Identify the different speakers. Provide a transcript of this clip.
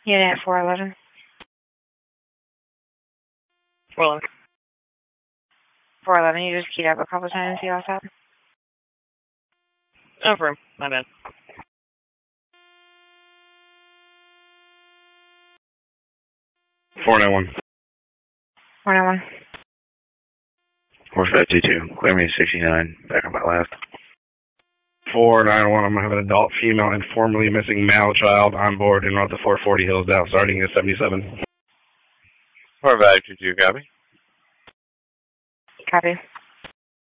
Speaker 1: Unit 411.
Speaker 2: 411.
Speaker 1: 411, you just keyed up a couple times. You all set?
Speaker 2: Over. My bad.
Speaker 3: Four 491.
Speaker 1: 491.
Speaker 3: 4522. Clear me 69. Back on my left. 491. I'm going to have an adult female informally missing male child on board en route to 440 Hillsdale, starting at 77.
Speaker 4: 4522, copy.
Speaker 1: Copy.